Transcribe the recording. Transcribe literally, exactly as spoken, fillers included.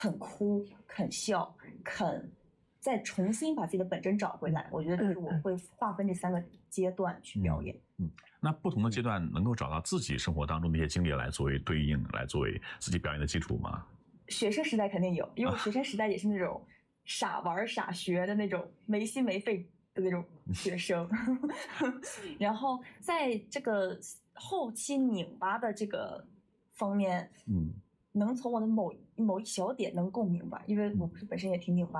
肯哭、肯笑、肯再重新把自己的本真找回来。我觉得就是我会划分这三个阶段去表演。 嗯，嗯那不同的阶段能够找到自己生活当中的一些经历来作为对应，来作为自己表演的基础吗？ 学生时代肯定有，因为我学生时代也是那种傻玩傻学的那种没心没肺的那种学生然后在这个后期拧巴的这个方面， 嗯， 能从我的某某一小点能共鸣吧，因为我本身也挺拧巴